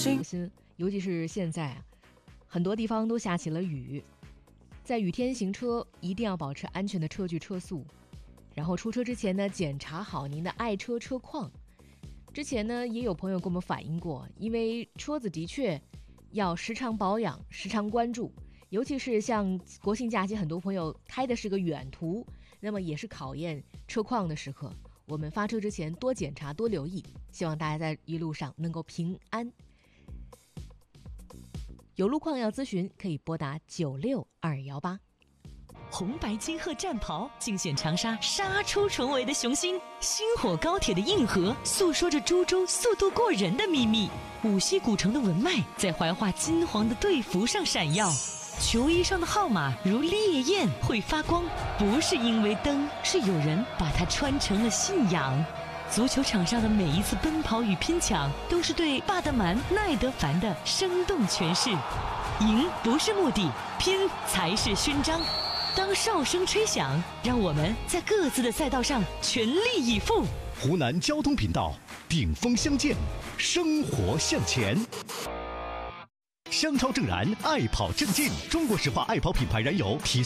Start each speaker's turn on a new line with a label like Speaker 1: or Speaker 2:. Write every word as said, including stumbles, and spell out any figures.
Speaker 1: 心，尤其是现在啊，很多地方都下起了雨，在雨天行车一定要保持安全的车距车速，然后出车之前呢，检查好您的爱车车况。之前呢，也有朋友跟我们反映过，因为车子的确要时常保养，时常关注，尤其是像国庆假期，很多朋友开的是个远途，那么也是考验车况的时刻。我们发车之前多检查，多留意，希望大家在一路上能够平安。有路况要咨询，可以拨打九六二幺八。
Speaker 2: 红白金鹤战袍尽显长沙杀出重围的雄心，星火高铁的硬核诉说着株洲速度过人的秘密，五溪古城的文脉在怀化金黄的队服上闪耀，球衣上的号码如烈焰会发光，不是因为灯，是有人把它穿成了信仰。足球场上的每一次奔跑与拼抢，都是对巴德曼、奈德凡的生动诠释。赢不是目的，拼才是勋章。当哨声吹响，让我们在各自的赛道上全力以赴。
Speaker 3: 湖南交通频道，顶峰相见，生活向前。香超正燃，爱跑正劲，中国石化爱跑品牌燃油提